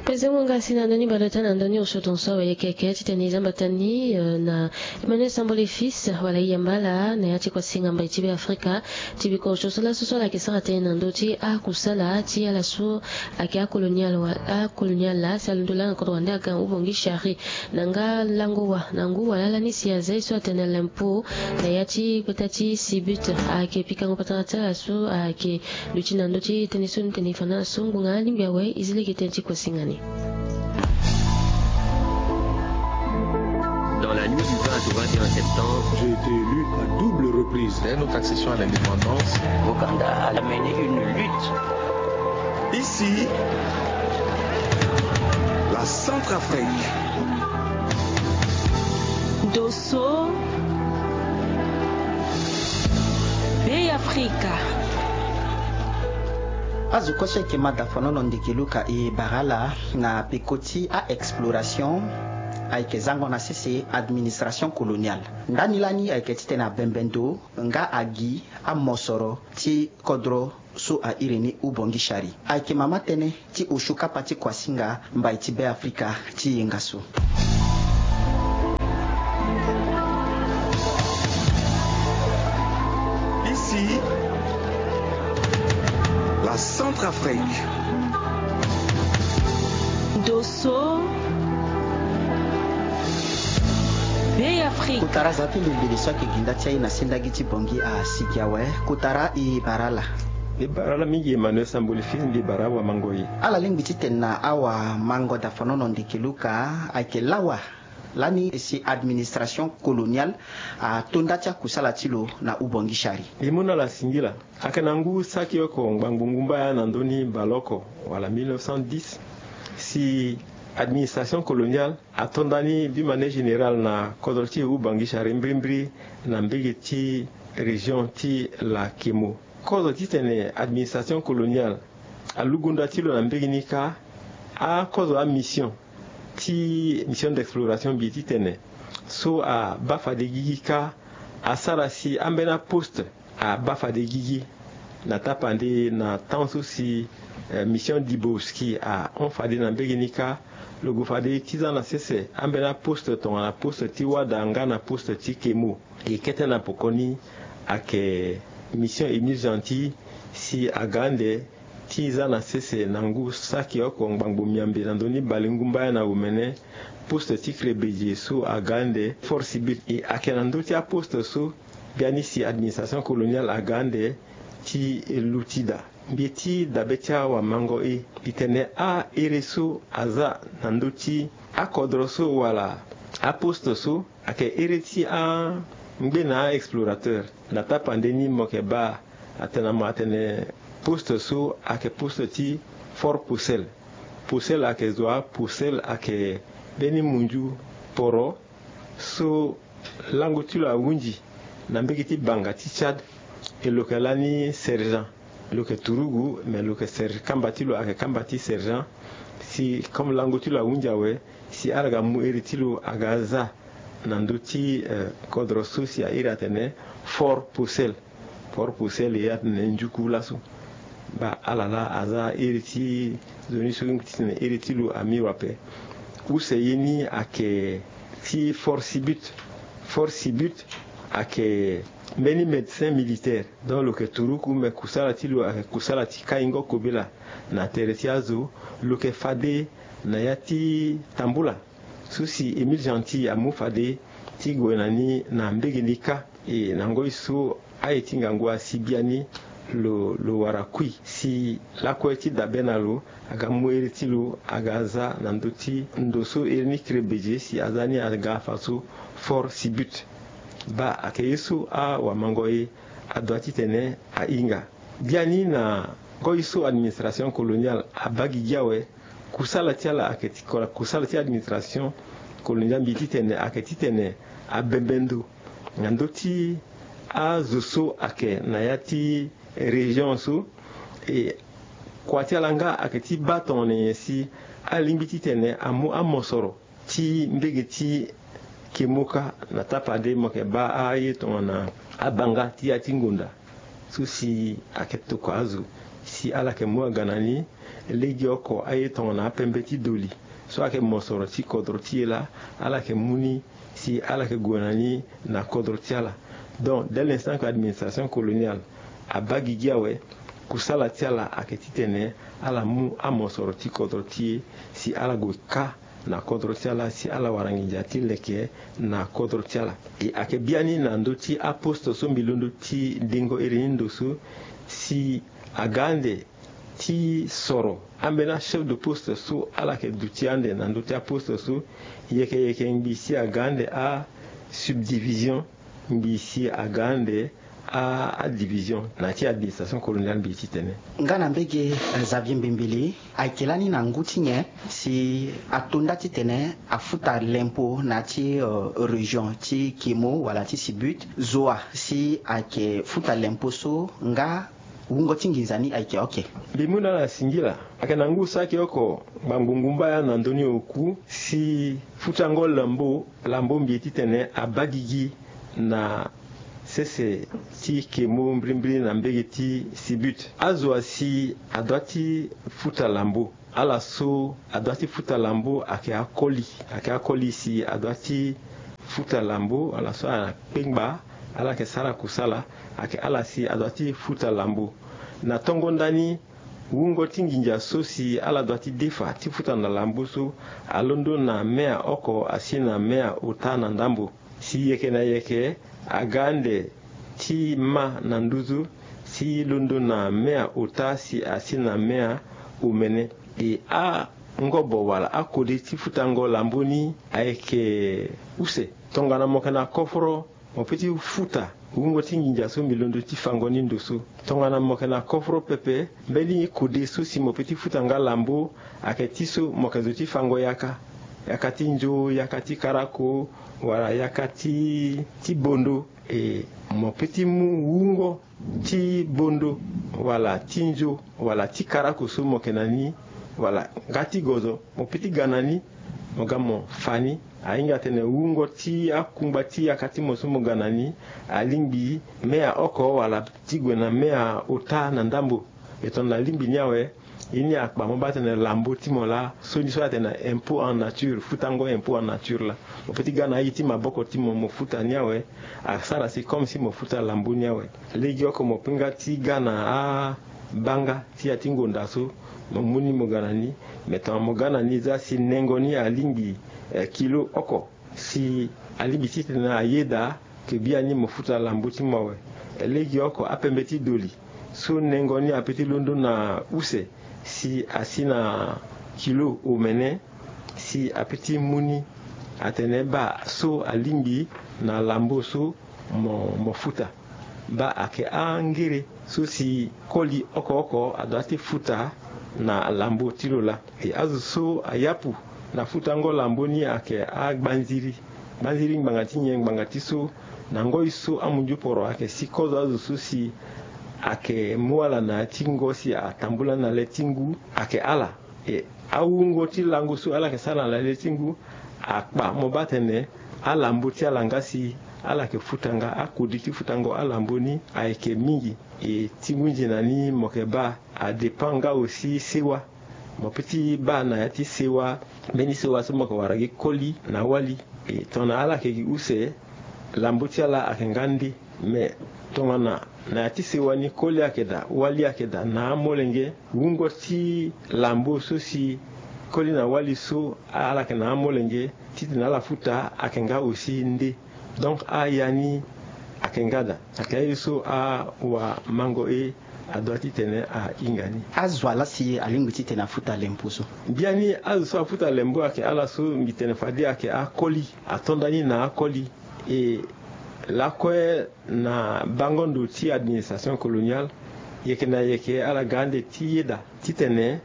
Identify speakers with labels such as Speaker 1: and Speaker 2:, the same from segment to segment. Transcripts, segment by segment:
Speaker 1: Pezenga sina ndani badatana ndani ushotonso yekeke titaniza mbatani na Emmanuel Sambole fils wala yambala na yati kwa singa mba itibe Afrika tibiko shosola sosola kisara tena ndoti a kusala ti ala so akia colonial la salundula ko Rwanda ga ubongi shari nanga langowa nangu wala la nisi ya zai so tena lempo na yati petati sibut ake pika ngopatata so ake luchina ndoti tenisun tenifana so ngunga limbiawe izile kitenti kwa singani.
Speaker 2: Dans la nuit du 20 au 21 septembre,
Speaker 3: j'ai été élu à double reprise.
Speaker 4: Dès notre accession à l'indépendance,
Speaker 5: Ouganda a mené une lutte.
Speaker 3: Ici, la Centrafrique.
Speaker 6: Dosso, Bay Africa.
Speaker 7: Azukoshe kemada fonono ndikiluka I barala na pikoti a exploration aikezango na sisi administration coloniale ndani lani aiketite na bembendo nga agi a mosoro ti kodro su a irini ubongi shari aike mama tene ti ushuka pati kwa singa mba itibe Afrika ti yengasu.
Speaker 3: Ici, la Centrafrique.
Speaker 6: Dosso, Bay Africa.
Speaker 7: Kutara zati lumbiliswa kiginda tia ina sindagiti bongi a sikiawe kutara I barala.
Speaker 8: Barala mingi Emmanuel Sambole fils ndi barawa mangoi.
Speaker 7: Ala lingiti tena awa mango da fonono ndikiluka aike lawa lani si administration coloniale a tondacha kusala tilo na ubongi shari.
Speaker 8: Limuna la singila akanangu saki yoko ngbangungumba ya nandoni baloko wala 1910 si administration coloniale atondani du manière générale na kodolti ubongi shari mbrimbri na mbigi ti région ti la Kemo. Kodo titene administration coloniale a lugunda tilo na mbigi nika a kodo a mission d'exploration biti tene so a bafa de gigi ka a sarasi ambena poste a bafa de gigi na tapande na tansu si mission diboski a on fade na beginika le gufade tiza na sese ambena poste ton na poste ti wadanga na poste ti Kemo e ketena pokoni ake mission Émile Gentil si agande tiza na sese nangu saki oko ngbango miambe ndoni balingumba na umene poste tikre beje so agande force bit e akenando ti poste so biani si administration coloniale agande ti lutida bieti dabetia wa mango e bitene a ereso aza nanduti akodroso wala a poste so ake ereti a mbena explorateur na tapandeni mokeba atena matene poste so ake poste ti Fort Poussel ake zoa Poussel ake beni munju poro so lango ti la wunji na mbeki ti banga ti Tchad e lokelani sergent loke turugu mais loke sergent kamba ti lo ake kamba ti sergent si comme lango ti la wunja we si araga mu eri ti lo aga za nando ti kodro so si a iri atene Fort Poussel e atene njuku laso ba alala aza iriti zoni sugin kitine iriti lu ami wape use yeni ake ti force but ake many médecins militaires dans le keturuku me kusala ti lu ake kusala ti kaingo kobela na tereti azo lo ke fade na yati tambula susi Émile Gentil amu fade ti gwenani na mbeginika e nango isu ayeti ngangwa sibiani lo warakui si la kweti da benalo aga mueri tilo aga za nanduti ndoso erni krebeje si azani aga faso for sibut ba akeyesu a wa mangoe adwati tene a inga biani na goiso administration coloniale abagi giawe kusala tiala aketi kola kusala ti administration coloniale bititene aketitene a bembendo nanduti a zoso ake nayati région so et kwatialanga aketi baton ne si alimbiti tene amu amosoro ti mbege ti Kemoka na tapade moke ba aye tona abanga ti atingunda so si aketo kwazu si ala ke mo ganani legi oko aye tongana pembeti doli so ake mosoro ti kodroti la ala ke muni si ala ke gonani na kodroti la. Donc dès l'instant que l'administration coloniale a bagigi awe kusala tiala aketitene ala mu amosoro ti kodroti si ala go ka na kodroti la si ala warangi jati leke na kodroti la e ake biani na ndoti aposto so milondo ti dingo erindo so si agande ti soro ambena chef de poste so ala ke duti ande na ndoti aposto so yeke ngi si agande a subdivision ngi si agande a division na ti administration coloniale bi titene
Speaker 7: ngana mbege Xavier Mbimbili aikilani na nguti nye si atunda titene afuta lempo na ti region ti Kimo wala ti Sibut zoa si ake futa lempo so nga wungo tinginzani aike okay
Speaker 8: limuna la singila akana ngu sake oko bangungumba ya nandoni oku si futango lambo mbi titene abagigi na sese ti Kemo mbrimbri na mbege ti Sibut azwa si adwati futa lambo ala so adwati futa lambo ake akoli si adwati futa lambo ala so a pengba ala ke sara kusala ake ala si adwati futa lambo na tongo ndani wungo tinginja so si ala dwati defa ti futa na lambo so alondo na mea oko asi na mea uta na ndambo si yeke agande ti ma na nduzu si londo na mea uta si asi na mea umene e a ngobo wala akode ti futa ngo lambo ni aeke use tongana mokana kofro mo peti futa wungo tinginja so milondo ti fangoni ndoso tongana mokana kofro pepe mbeli kode so si mo peti futa nga lambo aketi so mokazo ti fango yakati njo yakati karako wala yakati ti bondo e mo peti mu wungo ti bondo wala ti njo wala ti karako so mokenani wala ngati gozo mo peti ganani mogamo fani ainga tene wungo ti akumba ti yakati mosumo ganani alimbi mea oko wala tigwe na mea uta na ndambo eton la limbi nyawe ini akpa mo batene lambo ti mola so ni so atena impôt en nature futango impôt en nature la o petit gana yiti maboko ti mo futa nyawe asara si comme si mo futa lambo nyawe legi oko mo pinga ti gana a banga ti atingo ndaso mo muni mo ganani metan mo ganani za si nengoni alingi kilo oko si alibi ti na ayeda ke biani mo futa lambo ti mawe legi oko apembeti doli so nengoni apeti londo na use si asina kilo umene si apeti muni atene ba so alingi na lambo so mo futa ba ake angere so si koli oko adati futa na lambo tilola e azu so ayapu na futa ngo lambo ni ake agbanziri ngangati ngangati so na ngoi so amunju poro ake si kozo azu so si ake muala na tingo si atambula na letingu ake ala e awungo ti lango so ala ke sala na letingu akpa mo batene ala mbuti ala ngasi ala ke futanga akudi ti futango ala mboni aike mingi e tingunji nani mokeba a depanga aussi sewa mo peti ba na yati sewa beni sewa so moko waragi koli na wali e tona ala ke use lambuti ala akengandi me tongana na yati sewa ni koli akeda wali akeda na molenge wungo ti lambo so si koli na wali so ala ke na molenge titi na la futa akenga aussi nde donc a yani akengada akayi so a wa mango e adwati tene a ingani
Speaker 7: azwala si alinguti tena futa lempuso
Speaker 8: biani azu futa lembo ake ala so ngitene fadi ake a koli atondani na a koli e la kwe na bangondo ti administration coloniale yeke ala gande ti yeda titene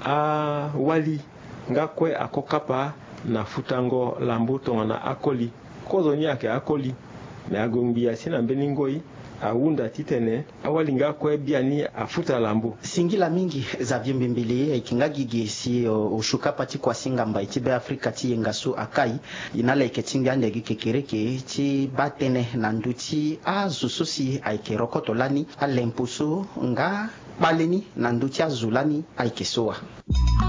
Speaker 8: a wali nga kwe akokapa na futango lambo tongana akoli kozo ni ake akoli me agongbi asina mbeningoi awunda titene awalinga kwe biani afuta lambo
Speaker 7: singila mingi Xavier Mbimbili ikinga gigi si ushuka pati kwa singamba itibe Afrika ti yengasu akai inala iketinga ndegi kekereke ti batene na nduti azususi aike rokotolani alempuso nga baleni na nduti ya zulani ayeke so wa.